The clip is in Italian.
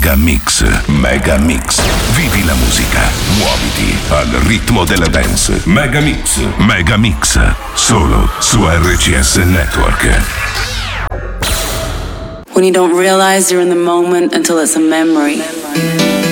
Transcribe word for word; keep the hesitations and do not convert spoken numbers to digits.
Mega Mix, Mega Mix. Vivi la musica, muoviti al ritmo della dance. Mega Mix, Mega Mix. Solo su R C S Network. When you don't realize you're in the moment until it's a memory.